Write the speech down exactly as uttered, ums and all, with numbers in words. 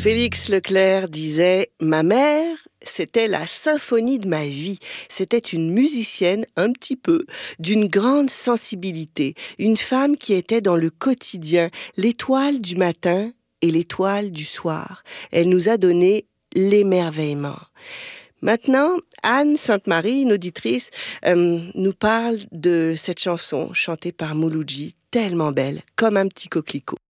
Félix Leclerc disait « Ma mère, c'était la symphonie de ma vie. C'était une musicienne, un petit peu, d'une grande sensibilité, une femme qui était dans le quotidien, l'étoile du matin et l'étoile du soir. Elle nous a donné l'émerveillement. » Maintenant, Anne Sainte-Marie, une auditrice, euh, nous parle de cette chanson chantée par Mouloudji, tellement belle, comme un petit coquelicot.